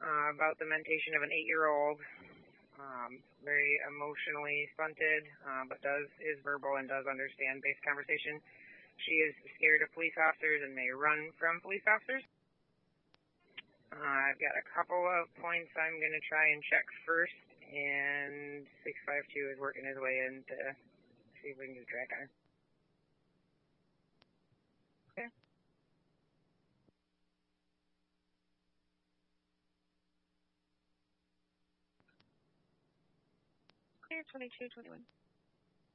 about the mentation of an 8-year-old. Very emotionally stunted, but is verbal and does understand basic conversation. She is scared of police officers and may run from police officers. I've got a couple of points I'm going to try and check first, and 652 is working his way in to see if we can get a track on her. Okay. Clear 2221.